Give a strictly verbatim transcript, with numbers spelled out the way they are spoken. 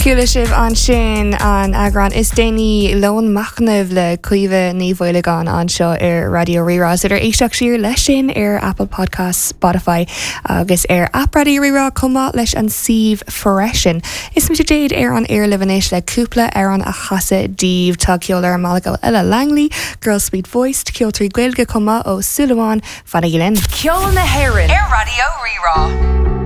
Cúla sibh an sin an agran is déine lón machnamh le cuimhe ní bhfuil gan an seo ar Radio Rirá. Idir éisteach siar leis sin ar Apple Podcasts, Spotify agus ar app Radio Rirá comá leis an sih freisin. Is mit déad ar an air livanéis le cúpla ar an a chasa díomh tá ceolar ar Malagal Ella Langley, Girl Sweet Voice, ceoltarí Gaeilge comá ó Suleimán Fanna Gillen. Ceol na Héireann ar Radio Rirá.